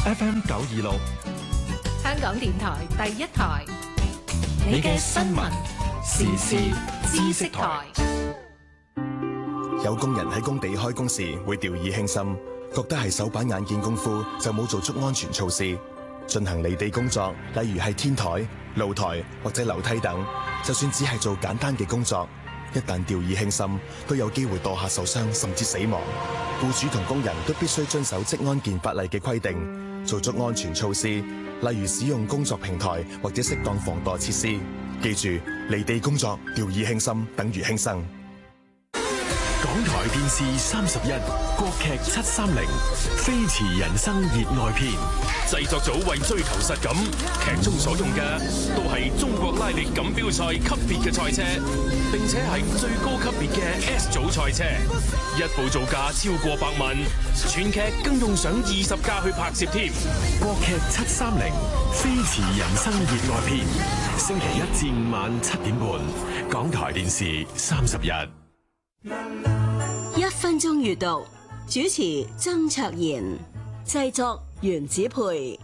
FM 926， 香港電台第一台，你嘅新聞時事知識台。 有工人喺工地開工時會掉以輕心，覺得係手板眼見功夫，就冇做足安全措施。進行離地工作，例如係天台、露台或者樓梯等，就算只係做簡單嘅工作，一旦掉以輕心，都有機會墮下受傷甚至死亡。僱主同工人都必須遵守職安健法例嘅規定，做足安全措施，例如使用工作平台或者適當防墮設施。記住，離地工作掉以輕心等於輕生。 港台電視31國劇730飛馳人生熱愛篇， 製作組為追求實感，劇中所用嘅都係中國拉力錦標賽級別嘅賽車，並且係最高級別嘅 S 組賽車，一部造價超過100萬，全劇更用上20架去拍攝添。 國劇730飛馳人生熱愛篇，星期1至5晚7點半，港台電視31。 1分鐘閱讀，主持曾卓賢，製作袁子培。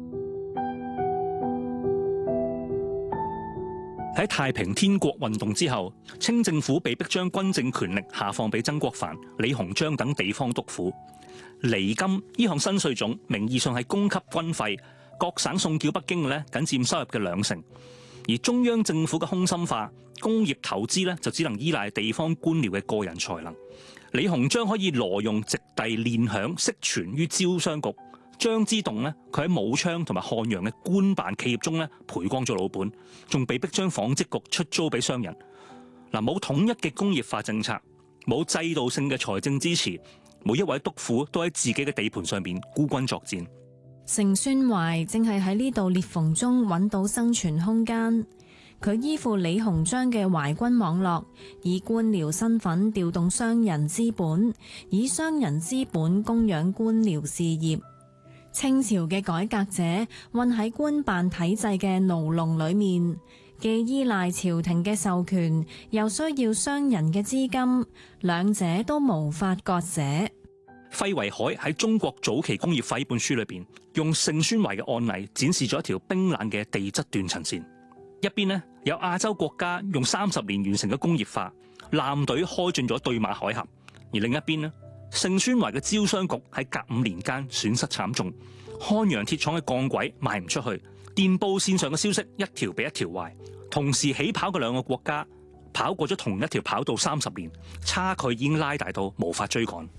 喺太平天國運動之後，清政府被迫將軍政權力下放俾曾國藩、李鴻章等地方督府。厘金呢項新稅種名義上係供給軍費，各省送繳北京嘅咧僅佔收入嘅2成。而中央政府嘅空心化，工業投資咧就只能依賴地方官僚嘅個人才能。李鴻章可以挪用直隸練餉，悉存於招商局。張之洞咧，佢喺武昌同埋漢陽嘅官辦企業中咧賠光咗老本，仲被迫將紡織局出租俾商人。嗱，冇統一嘅工業化政策，冇制度性嘅財政支持，每一位督府都喺自己嘅地盤上面孤軍作戰。 盛宣懷正係喺呢度裂縫中揾到生存空間。佢依附李鴻章嘅淮軍網絡，以官僚身份調動商人資本，以商人資本供養官僚事業。清朝嘅改革者混喺官辦體制嘅牢籠裏面，既依賴朝廷嘅授權，又需要商人嘅資金，兩者都無法割捨。 費維海喺《中國早期工業化》呢本書裏邊，用盛宣懷嘅案例展示咗一條冰冷嘅地質斷層線。一邊呢，有亞洲國家用30年完成嘅工業化，艦隊開進咗對馬海峽；而另一邊呢，盛宣懷嘅招商局喺隔5年間損失慘重，漢陽鐵廠嘅鋼軌賣唔出去，電報線上嘅消息一條比一條壞。同時起跑嘅兩個國家跑過咗同一條跑道30年，差距已經拉大到無法追趕。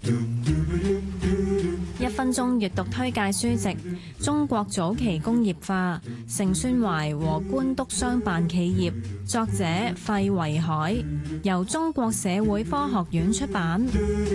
1分鐘閱讀推介書籍《中國早期工業化：盛宣懷和官督商辦企業》，作者費維海，由中國社會科學院出版。